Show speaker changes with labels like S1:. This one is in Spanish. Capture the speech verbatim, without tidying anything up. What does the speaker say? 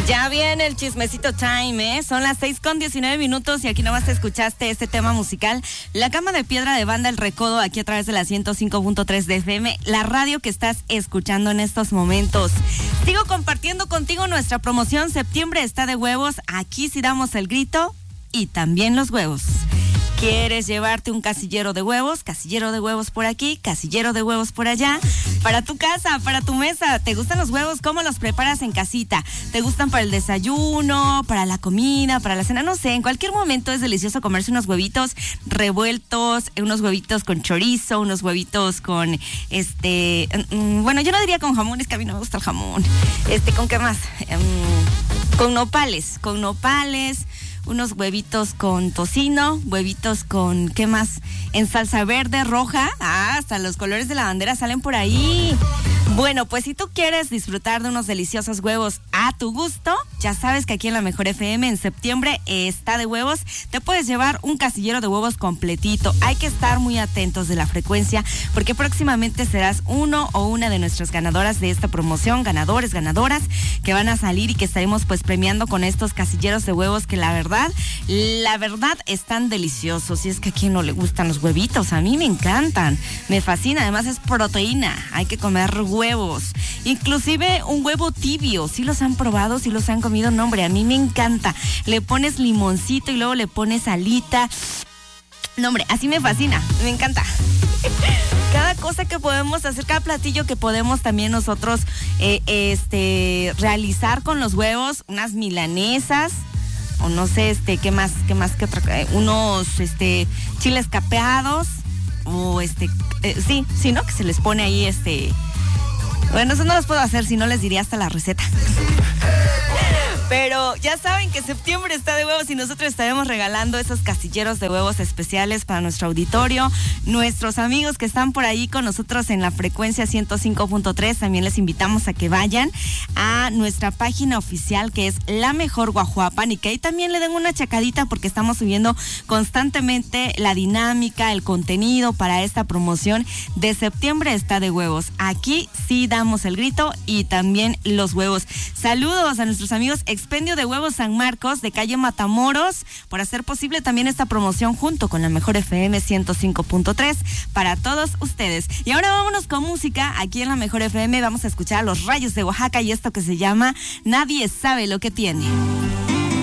S1: Ya viene el chismecito time, ¿eh? Son las seis con diecinueve minutos y aquí nomás te escuchaste este tema musical. La Cama de Piedra de Banda El Recodo, aquí a través de la ciento cinco punto tres de F M, la radio que estás escuchando en estos momentos. Sigo compartiendo contigo nuestra promoción Septiembre está de huevos. Aquí sí damos el grito y también los huevos. ¿Quieres llevarte un casillero de huevos? Casillero de huevos por aquí, casillero de huevos por allá. Para tu casa, para tu mesa. ¿Te gustan los huevos? ¿Cómo los preparas en casita? ¿Te gustan para el desayuno, para la comida, para la cena? No sé, en cualquier momento es delicioso comerse unos huevitos revueltos, unos huevitos con chorizo, unos huevitos con, este, bueno, yo no diría con jamón, es que a mí no me gusta el jamón. Este, ¿con qué más? Um, con nopales, con nopales. Unos huevitos con tocino, huevitos con, ¿qué más? En salsa verde, roja. Ah, hasta los colores de la bandera salen por ahí. Bueno, pues si tú quieres disfrutar de unos deliciosos huevos a tu gusto, ya sabes que aquí en La Mejor F M en septiembre está de huevos. Te puedes llevar un casillero de huevos completito. Hay que estar muy atentos de la frecuencia porque próximamente serás uno o una de nuestras ganadoras de esta promoción, ganadores, ganadoras que van a salir y que estaremos pues premiando con estos casilleros de huevos que la verdad, la verdad están deliciosos. Y es que a quien no le gustan los huevitos, a mí me encantan, me fascina, además es proteína, hay que comer huevos. Huevos, inclusive un huevo tibio, si los han probado, si los han comido, no hombre, a mí me encanta, le pones limoncito y luego le pones salita, no hombre, así me fascina, me encanta. Cada cosa que podemos hacer, cada platillo que podemos también nosotros eh, este realizar con los huevos, unas milanesas, o no sé, este, qué más, qué más, qué otra, eh, unos este chiles capeados, o este, eh, sí, sí, ¿no? Que se les pone ahí este. Bueno, eso no los puedo hacer, si no les diría hasta la receta. Pero ya saben que septiembre está de huevos y nosotros estaremos regalando esos casilleros de huevos especiales para nuestro auditorio. Nuestros amigos que están por ahí con nosotros en la frecuencia ciento cinco punto tres, también les invitamos a que vayan a nuestra página oficial que es La Mejor Guajuapan y que ahí también le den una checadita porque estamos subiendo constantemente la dinámica, el contenido para esta promoción de septiembre está de huevos. Aquí sí damos el grito y también los huevos. Saludos a nuestros amigos Expendio de Huevos San Marcos de calle Matamoros por hacer posible también esta promoción junto con La Mejor F M ciento cinco punto tres para todos ustedes. Y ahora vámonos con música. Aquí en La Mejor F M vamos a escuchar a Los Rayos de Oaxaca y esto que se llama Nadie Sabe Lo Que Tiene.